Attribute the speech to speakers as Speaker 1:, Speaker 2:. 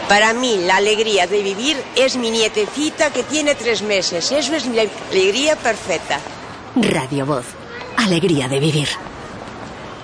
Speaker 1: Para mí, la alegría de vivir es mi nietecita que tiene 3 meses. Eso es mi alegría perfecta.
Speaker 2: Radio Voz. Alegría de vivir.